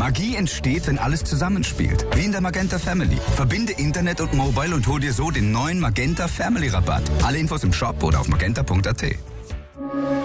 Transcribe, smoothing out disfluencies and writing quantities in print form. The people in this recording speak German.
Magie entsteht, wenn alles zusammenspielt. Wie in der Magenta Family. Verbinde Internet und Mobile und hol dir so den neuen Magenta Family Rabatt. Alle Infos im Shop oder auf magenta.at.